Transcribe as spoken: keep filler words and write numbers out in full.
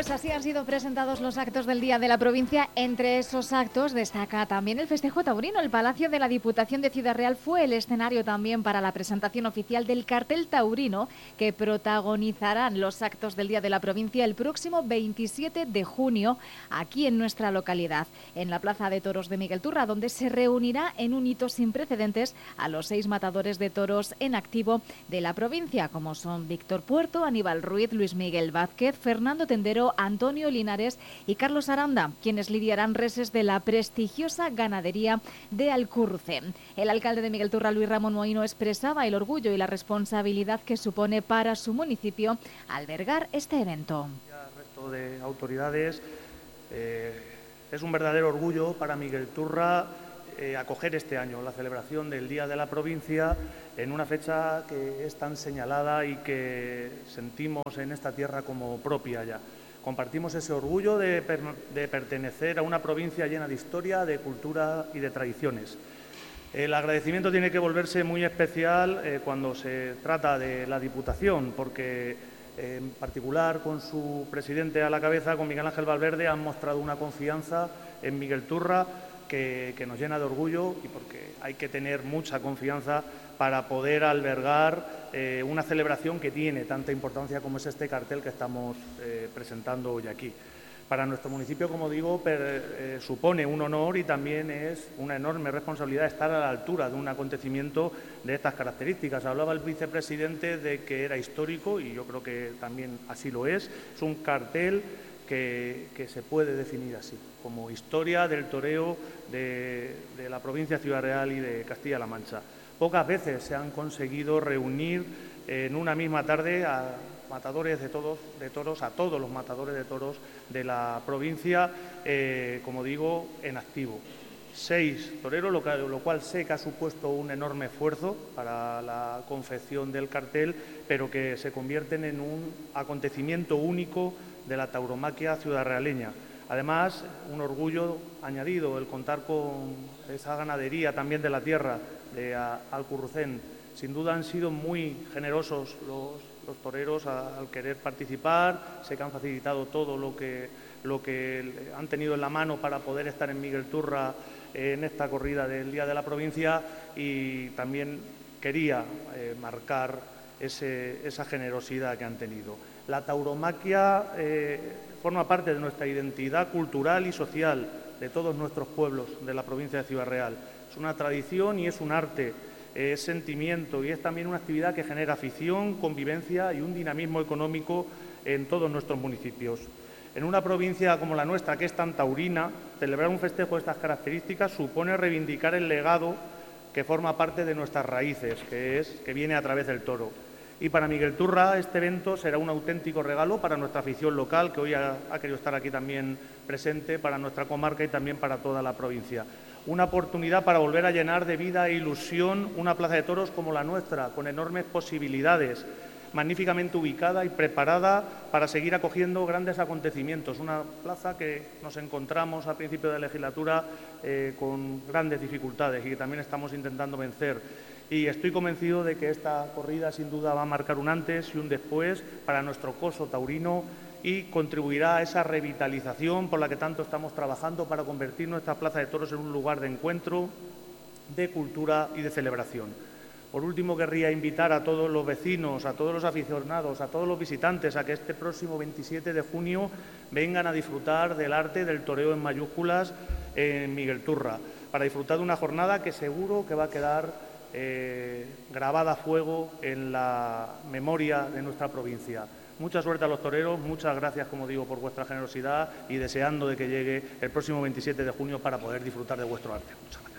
Pues así han sido presentados los actos del Día de la Provincia. Entre esos actos destaca también el festejo taurino. El Palacio de la Diputación de Ciudad Real fue el escenario también para la presentación oficial del cartel taurino que protagonizarán los actos del Día de la Provincia el próximo veintisiete de junio aquí en nuestra localidad, en la Plaza de Toros de Miguel Turra, donde se reunirá en un hito sin precedentes a los seis matadores de toros en activo de la provincia, como son Víctor Puerto, Aníbal Ruiz, Luis Miguel Vázquez, Fernando Tendero, Antonio Linares y Carlos Aranda, quienes lidiarán reses de la prestigiosa ganadería de Alcurrucén. El alcalde de Miguel Turra, Luis Ramón Moïno, expresaba el orgullo y la responsabilidad que supone para su municipio albergar este evento. El resto de autoridades, eh, es un verdadero orgullo para Miguel Turra eh, acoger este año la celebración del Día de la Provincia en una fecha que es tan señalada y que sentimos en esta tierra como propia ya. Compartimos ese orgullo de, per de pertenecer a una provincia llena de historia, de cultura y de tradiciones. El agradecimiento tiene que volverse muy especial eh, cuando se trata de la Diputación, porque eh, en particular con su presidente a la cabeza, con Miguel Ángel Valverde, han mostrado una confianza en Miguel Turra que, que nos llena de orgullo, y porque hay que tener mucha confianza para poder albergar eh, una celebración que tiene tanta importancia como es este cartel que estamos eh, presentando hoy aquí. Para nuestro municipio, como digo, per, eh, supone un honor y también es una enorme responsabilidad estar a la altura de un acontecimiento de estas características. Hablaba el vicepresidente de que era histórico y yo creo que también así lo es. Es un cartel que, que se puede definir así, como historia del toreo de, de la provincia de Ciudad Real y de Castilla-La Mancha. Pocas veces se han conseguido reunir en una misma tarde a matadores de, todos, de toros, a todos los matadores de toros de la provincia, eh, como digo, en activo. Seis toreros, lo, que, lo cual sé que ha supuesto un enorme esfuerzo para la confección del cartel, pero que se convierten en un acontecimiento único de la tauromaquia ciudadrealeña. Además, un orgullo añadido el contar con esa ganadería también de la tierra de Alcurrucén. Sin duda han sido muy generosos los, los toreros al querer participar, sé que han facilitado todo lo que, lo que han tenido en la mano para poder estar en Miguel Turra en esta corrida del Día de la Provincia, y también quería eh, marcar ese, esa generosidad que han tenido. La tauromaquia eh, forma parte de nuestra identidad cultural y social de todos nuestros pueblos de la provincia de Ciudad Real. Es una tradición y es un arte, es sentimiento y es también una actividad que genera afición, convivencia y un dinamismo económico en todos nuestros municipios. En una provincia como la nuestra, que es tan taurina, celebrar un festejo de estas características supone reivindicar el legado que forma parte de nuestras raíces, que, es, que viene a través del toro. Y para Miguel Turra este evento será un auténtico regalo para nuestra afición local, que hoy ha, ha querido estar aquí también presente, para nuestra comarca y también para toda la provincia. Una oportunidad para volver a llenar de vida e ilusión una plaza de toros como la nuestra, con enormes posibilidades, magníficamente ubicada y preparada para seguir acogiendo grandes acontecimientos. Una plaza que nos encontramos a principio de legislatura eh, con grandes dificultades y que también estamos intentando vencer. Y estoy convencido de que esta corrida sin duda va a marcar un antes y un después para nuestro coso taurino y contribuirá a esa revitalización por la que tanto estamos trabajando para convertir nuestra plaza de toros en un lugar de encuentro, de cultura y de celebración. Por último, querría invitar a todos los vecinos, a todos los aficionados, a todos los visitantes a que este próximo veintisiete de junio vengan a disfrutar del arte del toreo en mayúsculas en Miguel Turra, para disfrutar de una jornada que seguro que va a quedar eh, grabada a fuego en la memoria de nuestra provincia. Mucha suerte a los toreros, muchas gracias, como digo, por vuestra generosidad y deseando de que llegue el próximo veintisiete de junio para poder disfrutar de vuestro arte. Muchas gracias.